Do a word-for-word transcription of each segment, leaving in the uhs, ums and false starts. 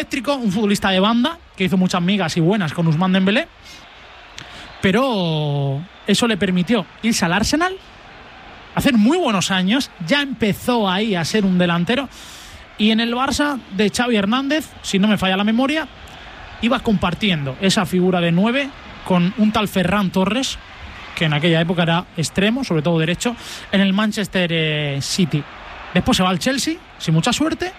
eléctrico, un futbolista de banda que hizo muchas migas y buenas con Ousmane Dembélé, pero eso le permitió irse al Arsenal, hacer muy buenos años, ya empezó ahí a ser un delantero, y en el Barça de Xavi Hernández, si no me falla la memoria, iba compartiendo esa figura de nueve con un tal Ferran Torres, que en aquella época era extremo, sobre todo derecho, en el Manchester eh, City. Después se va al Chelsea, sin mucha suerte,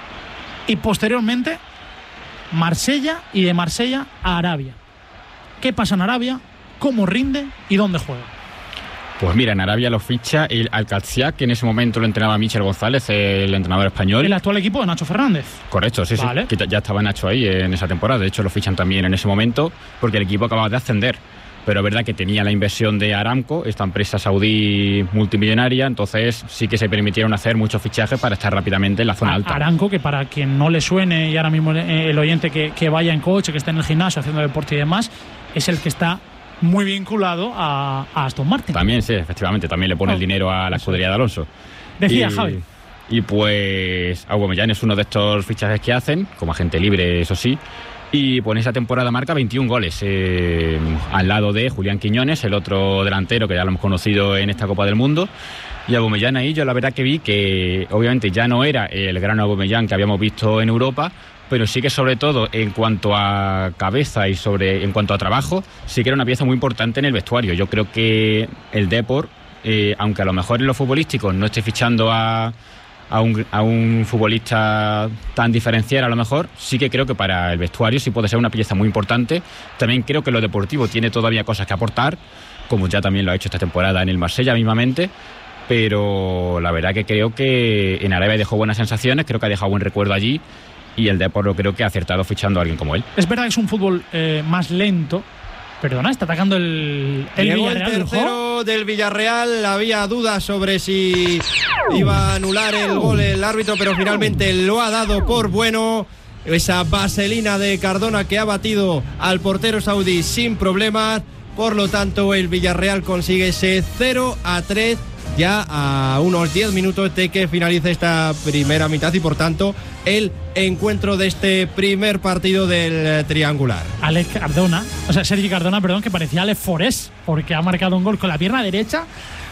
y posteriormente Marsella, y de Marsella a Arabia. ¿Qué pasa en Arabia? ¿Cómo rinde? ¿Y dónde juega? Pues mira, en Arabia lo ficha el Al-Qadsiya, que en ese momento lo entrenaba Michel González, el entrenador español. El actual equipo de Nacho Fernández. Correcto, sí, vale. sí, que ya estaba Nacho ahí en esa temporada. De hecho, lo fichan también en ese momento porque el equipo acababa de ascender. Pero es verdad que tenía la inversión de Aramco, esta empresa saudí multimillonaria, entonces sí que se permitieron hacer muchos fichajes para estar rápidamente en la zona a, alta. Aramco, que para quien no le suene, y ahora mismo el oyente que, que vaya en coche, que esté en el gimnasio haciendo deporte y demás, es el que está muy vinculado a, a Aston Martin. También, sí, efectivamente, también le pone oh, el dinero a la escudería de Alonso. Decía y, Javi. Y pues Aubameyang es uno de estos fichajes que hacen, como agente libre, eso sí. Y pues en esa temporada marca veintiún goles, eh, al lado de Julián Quiñones, el otro delantero que ya lo hemos conocido en esta Copa del Mundo. Y Aubameyang ahí, yo la verdad que vi que obviamente ya no era el gran Aubameyang que habíamos visto en Europa, pero sí que sobre todo en cuanto a cabeza y sobre en cuanto a trabajo, sí que era una pieza muy importante en el vestuario. Yo creo que el Depor, eh, aunque a lo mejor en lo futbolístico no esté fichando a... A un, a un futbolista tan diferencial, a lo mejor sí que creo que para el vestuario sí puede ser una pieza muy importante. También creo que lo deportivo tiene todavía cosas que aportar, como ya también lo ha hecho esta temporada en el Marsella mismamente, pero la verdad que creo que en Arabia dejó buenas sensaciones, creo que ha dejado buen recuerdo allí, y el Depor creo que ha acertado fichando a alguien como él. Es verdad que es un fútbol eh, más lento. Perdona, está atacando el, el Llegó Villarreal. El tercero del Villarreal. Había dudas sobre si iba a anular el gol el árbitro, pero finalmente lo ha dado por bueno. Esa vaselina de Cardona que ha batido al portero saudí sin problemas. Por lo tanto, el Villarreal consigue ese cero a tres ya a unos diez minutos de que finalice esta primera mitad, y por tanto el encuentro de este primer partido del triangular. Alex Cardona, o sea, Sergi Cardona, perdón, que parecía Alex Forés, porque ha marcado un gol con la pierna derecha,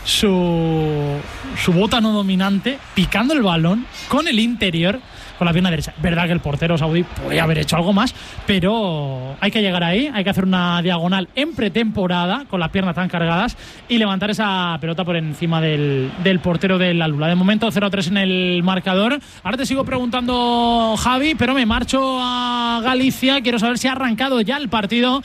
su, su bota no dominante, picando el balón con el interior, con la pierna derecha. Verdad que el portero saudí podría haber hecho algo más, pero hay que llegar ahí, hay que hacer una diagonal en pretemporada con las piernas tan cargadas y levantar esa pelota por encima del, del portero del Al-Lula. De momento cero a tres en el marcador. Ahora te sigo preguntando, Javi, pero me marcho a Galicia. Quiero saber si ha arrancado ya el partido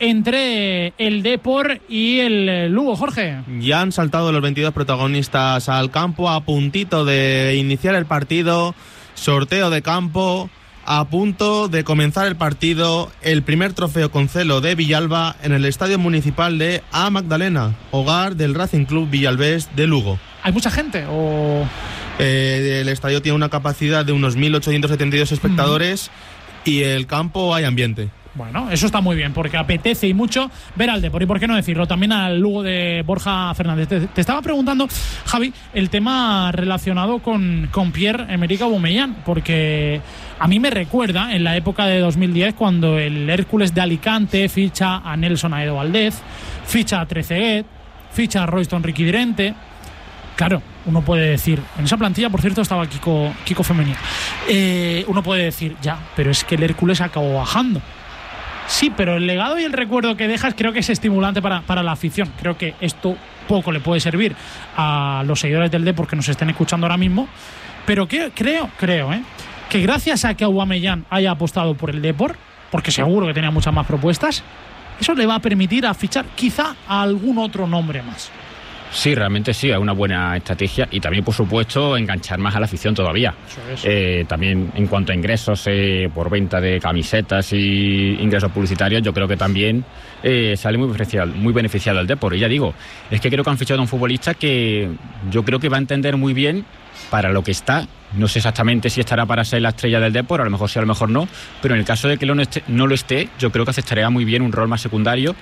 entre el Depor y el Lugo. Jorge. Ya han saltado los veintidós protagonistas al campo, a puntito de iniciar el partido. Sorteo de campo, a punto de comenzar el partido, el primer trofeo con celo de Villalba en el Estadio Municipal de A Magdalena, hogar del Racing Club Villalbés de Lugo. ¿Hay mucha gente o...? Eh, el estadio tiene una capacidad de unos mil ochocientos setenta y dos espectadores mm. y el campo hay ambiente. Bueno, eso está muy bien, porque apetece y mucho ver al Depor, y por qué no decirlo, también al Lugo de Borja Fernández. Te, te estaba preguntando, Javi, el tema relacionado con, con Pierre-Emerick Aubameyang, porque a mí me recuerda en la época de dos mil diez, cuando el Hércules de Alicante ficha a Nelson Aedo Valdez, ficha a Trezeguet, ficha a Royston Riquidrente. Claro, uno puede decir, en esa plantilla, por cierto, estaba Kiko, Kiko Femenía, eh, uno puede decir, ya, pero es que el Hércules acabó bajando. Sí, pero el legado y el recuerdo que dejas creo que es estimulante para, para la afición. Creo que esto poco le puede servir a los seguidores del Depor que nos estén escuchando ahora mismo. Pero que, creo, creo, ¿eh? que gracias a que Aubameyang haya apostado por el Depor, porque seguro que tenía muchas más propuestas, eso le va a permitir a fichar quizá a algún otro nombre más. Sí, realmente sí, es una buena estrategia, y también, por supuesto, enganchar más a la afición todavía. Eso es. Eh, también en cuanto a ingresos eh, por venta de camisetas y ingresos publicitarios, yo creo que también eh, sale muy beneficiado, muy beneficiado el Depor. Y ya digo, es que creo que han fichado a un futbolista que yo creo que va a entender muy bien para lo que está. No sé exactamente si estará para ser la estrella del Depor, a lo mejor sí, a lo mejor no, pero en el caso de que no esté, no lo esté, yo creo que aceptaría muy bien un rol más secundario,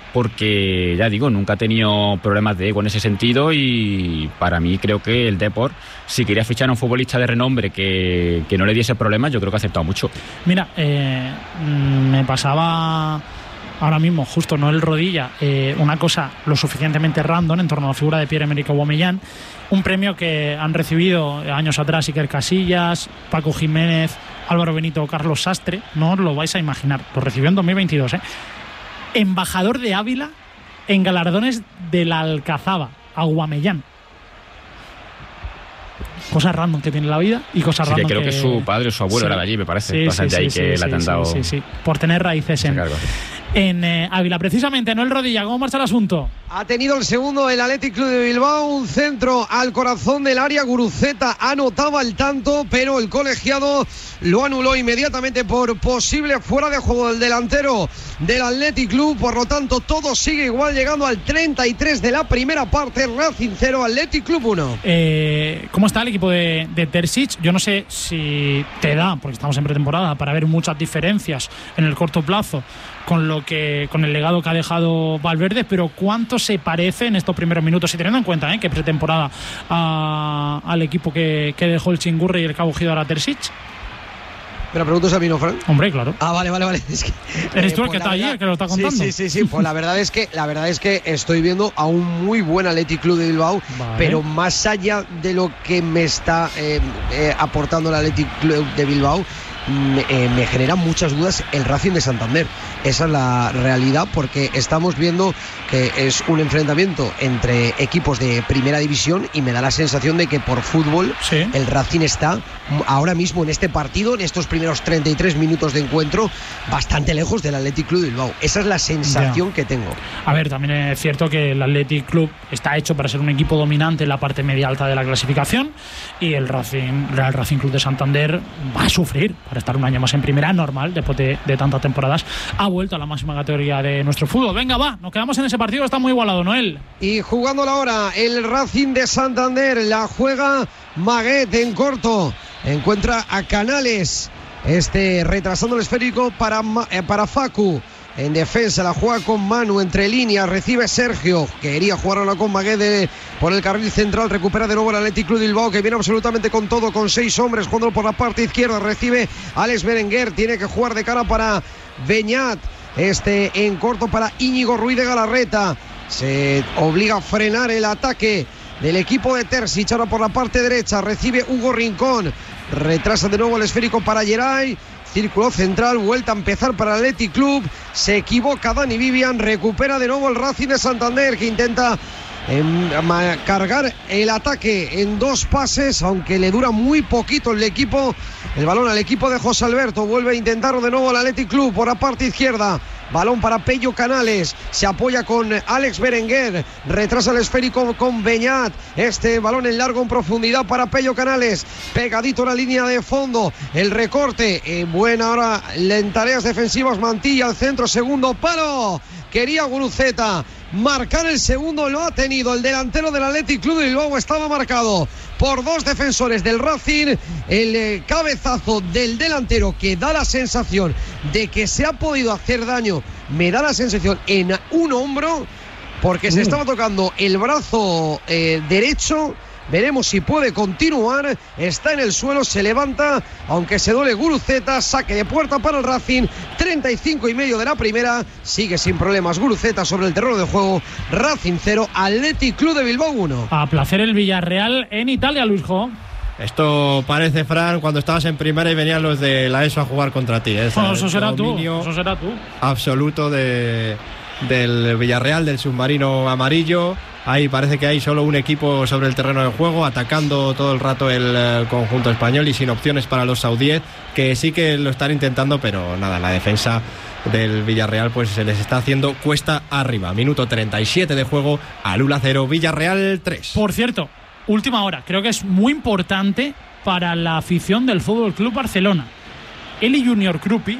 porque, ya digo, nunca ha tenido problemas de ego en ese sentido y para mí creo que el Depor, si quería fichar a un futbolista de renombre que, que no le diese problemas, yo creo que ha aceptado mucho. Mira, eh, me pasaba ahora mismo, justo no el Rodilla, eh, una cosa lo suficientemente random en torno a la figura de Pierre-Emerick Aubameyang, un premio que han recibido años atrás Iker Casillas, Paco Jiménez, Álvaro Benito o Carlos Sastre, no os lo vais a imaginar, lo recibió en dos mil veintidós, ¿eh? Embajador de Ávila en galardones de la Alcazaba, Aubameyang. Cosas random que tiene la vida y cosas sí, random que creo que... que su padre o su abuelo sí. era de allí, me parece. Sí, sí, de sí, ahí sí, que sí, le han dado... sí, sí, sí, por tener raíces en, en eh, Ávila. Precisamente, no el Rodilla. ¿Cómo marcha el asunto? Ha tenido el segundo el Athletic Club de Bilbao, un centro al corazón del área. Guruceta anotaba el tanto, pero el colegiado lo anuló inmediatamente por posible fuera de juego del delantero del Athletic Club. Por lo tanto, todo sigue igual, llegando al treinta y tres de la primera parte. Racing cero, Athletic Club uno. Eh, ¿Cómo está el equipo de, de Terzic? Yo no sé si te da, porque estamos en pretemporada, para ver muchas diferencias en el corto plazo con lo que con el legado que ha dejado Valverde, pero ¿cuánto se parece en estos primeros minutos? Y teniendo en cuenta ¿eh? que pretemporada a, al equipo que, que dejó el Chingurri y el Cabo Giro a Terzic. ¿Me la preguntas a mí, no, Fran? Hombre, claro. Ah, vale, vale, vale. Es que, ¿Eres eh, tú el pues que está allí, el que lo está contando? Sí, sí, sí, sí. Pues la verdad es que la verdad es que estoy viendo a un muy buen Athletic Club de Bilbao, vale. Pero más allá de lo que me está eh, eh, aportando el Athletic Club de Bilbao, me, eh, me genera muchas dudas el Racing de Santander. Esa es la realidad, porque estamos viendo que es un enfrentamiento entre equipos de primera división y me da la sensación de que por fútbol sí. el Racing está ahora mismo en este partido, en estos primeros treinta y tres minutos de encuentro, bastante lejos del Athletic Club de Bilbao. Esa es la sensación ya. que tengo. A ver, también es cierto que el Athletic Club está hecho para ser un equipo dominante en la parte media alta de la clasificación y el Racing, Real Racing Club de Santander va a sufrir para estar un año más en primera, normal, después de, de tantas temporadas. Ha vuelto a la máxima categoría de nuestro fútbol. Venga, va, nos quedamos en ese partido, está muy igualado, Noel. Y jugando la hora, el Racing de Santander la juega Maguet en corto. Encuentra a Canales, este retrasando el esférico para, para Facu. En defensa la juega con Manu entre líneas, recibe Sergio, quería jugar ahora con Maguet de, por el carril central, recupera de nuevo el Athletic Club de Bilbao, que viene absolutamente con todo, con seis hombres, jugando por la parte izquierda, recibe Alex Berenguer, tiene que jugar de cara para Beñat, este en corto para Íñigo Ruiz de Galarreta, se obliga a frenar el ataque del equipo de Terzic, ahora por la parte derecha, recibe Hugo Rincón, retrasa de nuevo el esférico para Geray, círculo central, vuelta a empezar para el Athletic Club, se equivoca Dani Vivian, recupera de nuevo el Racing de Santander, que intenta eh, cargar el ataque en dos pases, aunque le dura muy poquito el equipo, el balón al equipo de José Alberto, vuelve a intentarlo de nuevo el Athletic Club por la parte izquierda. Balón para Pello Canales, se apoya con Alex Berenguer, retrasa el esférico con Beñat, este balón en largo en profundidad para Pello Canales, pegadito a la línea de fondo, el recorte, eh, buena ahora en tareas defensivas, Mantilla al centro, segundo palo, quería Guruceta marcar el segundo, lo ha tenido el delantero del Athletic Club de Bilbao, estaba marcado por dos defensores del Racing, el eh, cabezazo del delantero que da la sensación de que se ha podido hacer daño, me da la sensación en un hombro, porque se estaba tocando el brazo eh, derecho. Veremos si puede continuar, está en el suelo, se levanta, aunque se duele Guruceta, saque de puerta para el Racing, treinta y cinco y medio de la primera, sigue sin problemas Guruceta sobre el terreno de juego, Racing cero, Athletic Club de Bilbao uno. A placer el Villarreal en Italia, Luisjo. Esto parece, Fran, cuando estabas en primera y venían los de la ESO a jugar contra ti. ¿eh? Bueno, eso será tú, eso será tú. Absoluto de, del Villarreal, del submarino amarillo. Ahí parece que hay solo un equipo sobre el terreno de juego, atacando todo el rato el uh, conjunto español y sin opciones para los saudíes, que sí que lo están intentando, pero nada, la defensa del Villarreal pues se les está haciendo cuesta arriba. Minuto treinta y siete de juego, Alula cero, Villarreal tres. Por cierto, última hora, creo que es muy importante para la afición del Fútbol Club Barcelona. Eli Junior Krupi,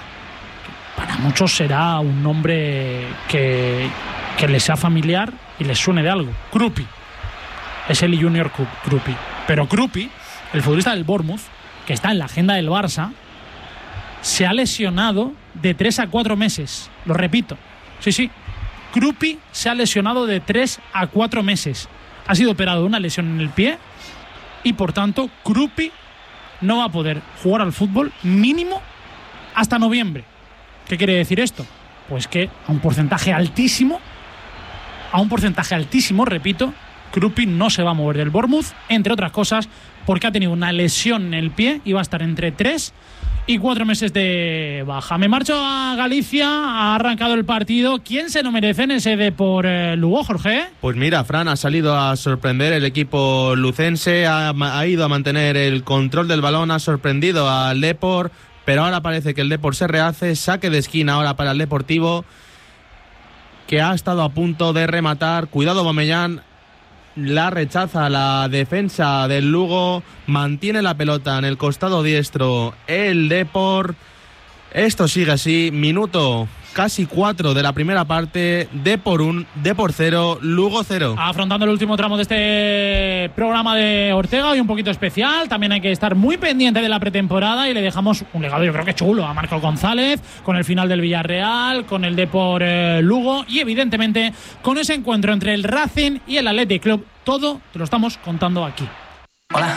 para muchos será un nombre que, que les sea familiar y les suene de algo. Krupi es Eli Junior Krupi, pero Krupi, el futbolista del Bournemouth, que está en la agenda del Barça, se ha lesionado de tres a cuatro meses. Lo repito, sí, sí, Kruppi se ha lesionado de tres a cuatro meses. Ha sido operado de una lesión en el pie y por tanto Kruppi no va a poder jugar al fútbol mínimo hasta noviembre. ¿Qué quiere decir esto? Pues que a un porcentaje altísimo, a un porcentaje altísimo, repito, Kruppi no se va a mover del Bournemouth, entre otras cosas, porque ha tenido una lesión en el pie y va a estar entre tres y cuatro meses de baja. Me marcho a Galicia, ha arrancado el partido. ¿Quién se lo merece en ese Depor eh, Lugo, Jorge? Pues mira, Fran, ha salido a sorprender el equipo lucense, ha, ha ido a mantener el control del balón, ha sorprendido al Depor, pero ahora parece que el Depor se rehace, saque de esquina ahora para el Deportivo, que ha estado a punto de rematar. Cuidado, Aubameyang, la rechaza la defensa del Lugo, mantiene la pelota en el costado diestro el Depor. Esto sigue así, minuto casi cuatro de la primera parte, Depor un, Depor cero, Lugo cero. Afrontando el último tramo de este programa de Ortega, hoy un poquito especial. También hay que estar muy pendiente de la pretemporada y le dejamos un legado, yo creo que chulo, a Marco González, con el final del Villarreal, con el Depor eh, Lugo y evidentemente con ese encuentro entre el Racing y el Athletic Club. Todo te lo estamos contando aquí. Hola.